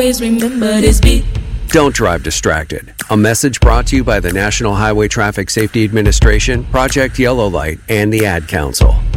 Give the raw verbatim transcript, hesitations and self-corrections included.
always remember this beat. Don't drive distracted. A message brought to you by the National Highway Traffic Safety Administration, Project Yellow Light, and the Ad Council.